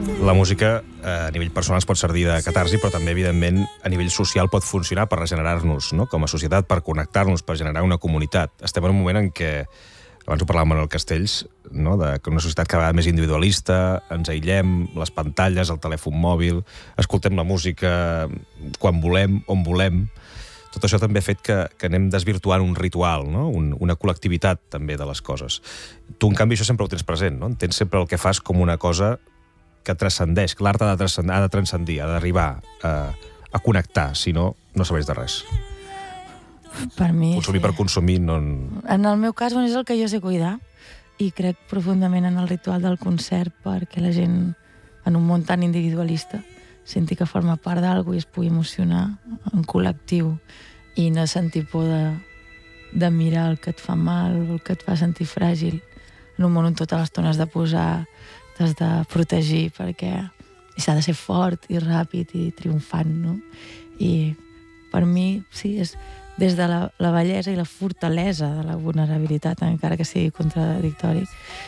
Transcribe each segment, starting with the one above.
La música a nivell personal es pot servir de catarsi, però també, evidentment, a nivell social pot funcionar per regenerar-nos, no? Com a societat, per connectar-nos, per generar una comunitat. Estem en un moment en què, abans ho parlàvem amb el Castells, no? De una societat cada vegada més individualista, ens aïllem, les pantalles, el telèfon mòbil, escoltem la música quan volem, on volem. Tot això també ha fet que anem desvirtuant un ritual, no? Una col·lectivitat també de les coses. Tu, en canvi, això sempre ho tens present, no? Tens sempre el que fas com una cosa que transcendeix, que l'art ha de transcendir, ha d'arribar a connectar, si no, no serveix de res. Per mi, consumir per consumir no... En el meu cas, és el que jo sé cuidar, i crec profundament en el ritual del concert perquè la gent, en un món tan individualista, senti que forma part d'algú i es pugui emocionar en col·lectiu i no sentir por de mirar el que et fa mal o el que et fa sentir fràgil en un món on tota l'estona has de posar, t'has de protegir perquè s'ha de ser fort i ràpid i triomfant, no? I per mi, sí, és des de la bellesa i la fortalesa de la vulnerabilitat, encara que sigui contradictori,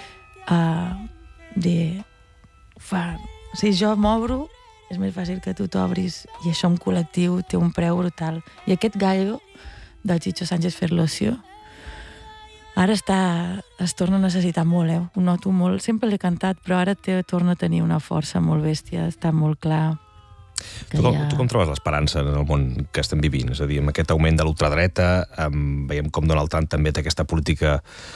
si jo m'obro, és més fàcil que tu t'obris, i això en col·lectiu té un preu brutal. I aquest gallo del Chicho Sánchez Ferlosio ara es torna a necessitar molt, ho noto molt. Sempre l'he cantat, però ara torna a tenir una força molt bèstia, està molt clar. Tu com trobes l'esperança en el món que estem vivint? És a dir, amb aquest augment de l'ultradreta, veiem com Donald Trump també té aquesta política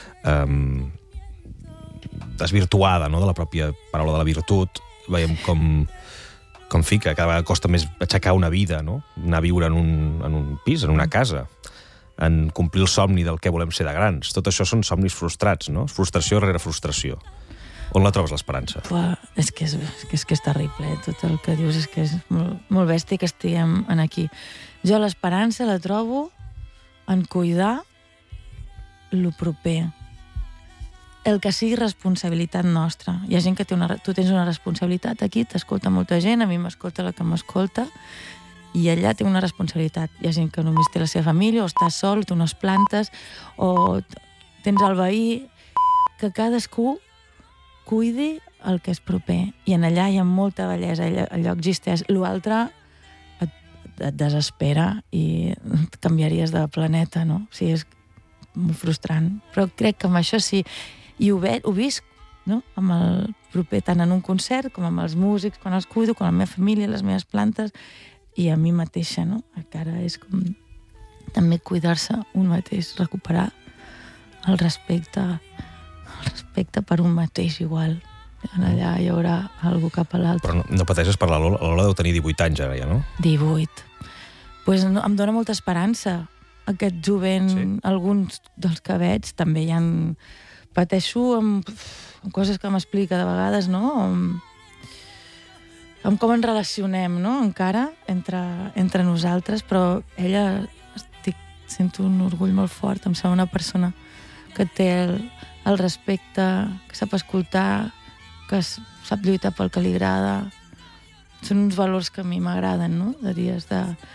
desvirtuada, no?, de la pròpia paraula de la virtut. Veiem com fi, que cada vegada costa més aixecar una vida, no? Anar a viure en un pis, en una casa, en complir el somni del que volem ser de grans. Tot això són somnis frustrats, no? Frustració rere frustració. On la trobes, l'esperança? És que és terrible, tot el que dius és que és molt bèstia que estiguem aquí. Jo l'esperança la trobo en cuidar lo proper, el que sigui responsabilitat nostra. Hi ha gent que tu tens una responsabilitat aquí, t'escolta molta gent, a mi m'escolta la que m'escolta, i allà té una responsabilitat. Hi ha gent que només té la seva família, o està sol, té unes plantes, o tens el veí, que cadascú cuidi el que és proper. I en allà hi ha molta bellesa, allò existeix. L'altre et desespera i et canviaries de planeta, no? O sigui, és molt frustrant. Però crec que amb això sí, i ho visc, no?, amb el proper, tant en un concert com amb els músics, quan els cuido, com la meva família, les meves plantes, i a mi mateixa, no? Encara és com també cuidar-se un mateix, recuperar el respecte per un mateix igual. Allà hi haurà algú cap a l'altre. Però no pateixes per la Lola deu tenir 18 anys ara ja, no? 18. Pues em dóna molta esperança. Aquest jovent, sí. Alguns dels que veig, també hi ha... Pateixo amb coses que m'explica de vegades, no? Amb com ens relacionem, no?, encara, entre nosaltres, però ella, sento un orgull molt fort, em sembla una persona que té el respecte, que sap escoltar, que sap lluitar pel que li agrada. Són uns valors que a mi m'agraden, no?, de dir, has de